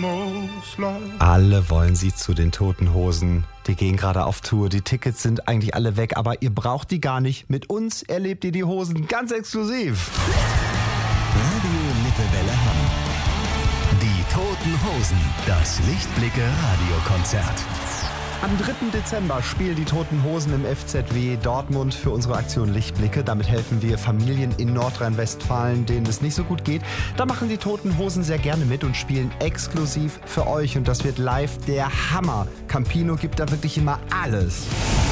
Alle wollen sie zu den Toten Hosen. Die gehen gerade auf Tour, die Tickets sind eigentlich alle weg, aber ihr braucht die gar nicht. Mit uns erlebt ihr die Hosen ganz exklusiv. Radio Lippewelle Hamm. Die Toten Hosen, das Lichtblicke-Radiokonzert. Am 3. Dezember spielen die Toten Hosen im FZW Dortmund für unsere Aktion Lichtblicke. Damit helfen wir Familien in Nordrhein-Westfalen, denen es nicht so gut geht. Da machen die Toten Hosen sehr gerne mit und spielen exklusiv für euch. Und das wird live der Hammer. Campino gibt da wirklich immer alles.